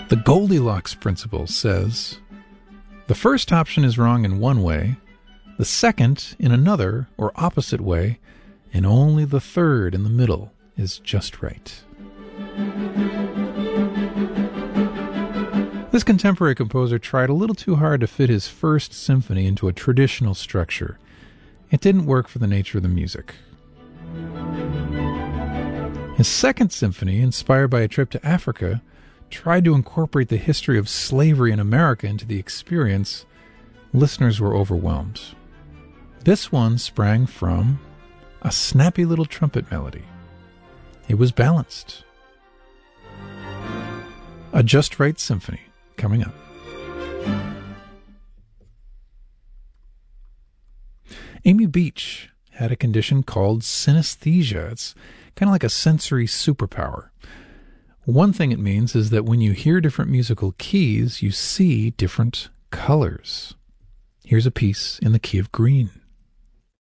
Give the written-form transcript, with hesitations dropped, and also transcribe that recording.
The Goldilocks principle says, the first option is wrong in one way, the second in another or opposite way, and only the third in the middle is just right. This contemporary composer tried a little too hard to fit his first symphony into a traditional structure. It didn't work for the nature of the music. His second symphony, inspired by a trip to Africa, tried to incorporate the history of slavery in America into the experience. Listeners were overwhelmed. This one sprang from a snappy little trumpet melody. It was balanced. A Just Right Symphony, coming up. Amy Beach had a condition called synesthesia. It's kind of like a sensory superpower. One thing it means is that when you hear different musical keys, you see different colors. Here's a piece in the key of green.